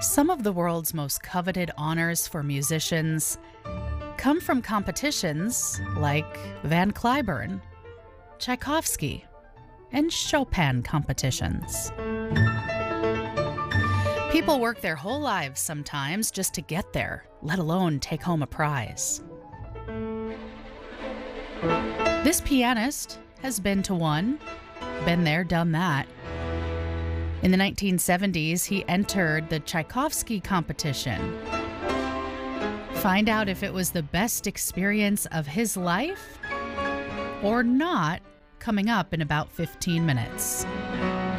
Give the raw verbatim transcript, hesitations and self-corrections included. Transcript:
Some of the world's most coveted honors for musicians come from competitions like Van Cliburn, Tchaikovsky, and Chopin competitions. People work their whole lives sometimes just to get there, let alone take home a prize. This pianist has been to one, been there, done that. In the nineteen seventies, he entered the Tchaikovsky competition. Find out if it was the best experience of his life or not, coming up in about fifteen minutes.